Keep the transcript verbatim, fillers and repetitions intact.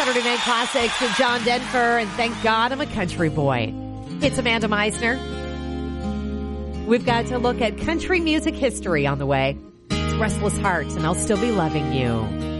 Saturday Night Classics with John Denver, and thank God I'm a country boy. It's Amanda Meisner. We've got to look at country music history on the way. It's Restless Heart, and I'll Still Be Loving You.